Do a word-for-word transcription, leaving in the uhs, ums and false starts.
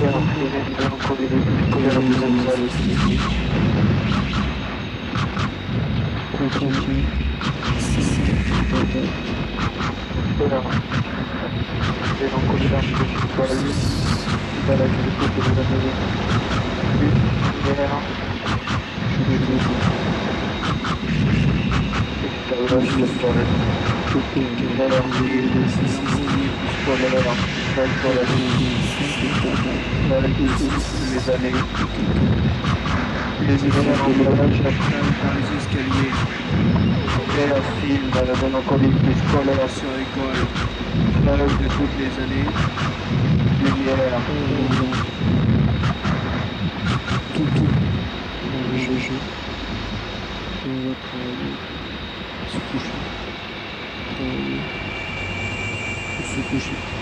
Continue. Les années, les événements de la dans les escaliers, et la file de nos collectives scolaires sur école, l'âge de toutes les années, lumière, Tout, tout. Dans le jeu. On va travailler. Se coucher. Travailler. Se coucher.